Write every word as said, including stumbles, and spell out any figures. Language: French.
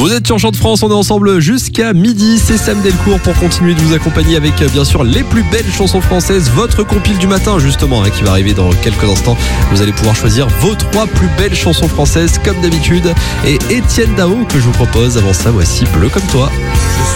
Vous êtes sur Chant de France, on est ensemble jusqu'à midi. C'est Sam Delcourt pour continuer de vous accompagner avec bien sûr les plus belles chansons françaises. Votre compile du matin justement hein, qui va arriver dans quelques instants. Vous allez pouvoir choisir vos trois plus belles chansons françaises comme d'habitude. Et Étienne Dao que je vous propose. Avant ça, voici Bleu comme toi.